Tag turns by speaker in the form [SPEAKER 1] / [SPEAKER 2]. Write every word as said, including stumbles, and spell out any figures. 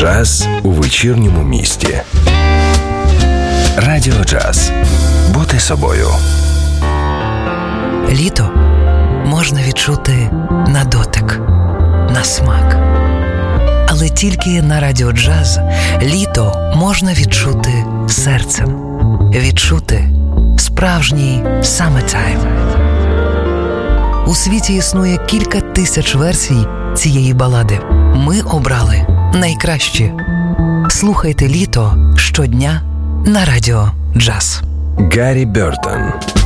[SPEAKER 1] Джаз у вечірньому місті. Радіо Джаз. Бути собою.
[SPEAKER 2] Літо можна відчути на дотик, на смак. Але тільки на Радіо Джаз літо можна відчути серцем. Відчути справжній summertime. У світі існує кілька тисяч версій цієї балади. Ми обрали найкращі. Слухайте літо щодня на Радіо Джаз.
[SPEAKER 1] Гаррі Бертон.